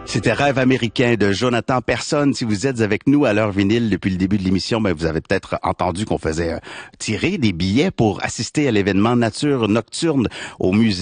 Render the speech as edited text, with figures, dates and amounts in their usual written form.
C'était Rêve américain de Jonathan Personne. Si vous êtes avec nous à l'heure vinyle depuis le début de l'émission, ben vous avez peut-être entendu qu'on faisait tirer des billets pour assister à l'événement Nature Nocturne au musée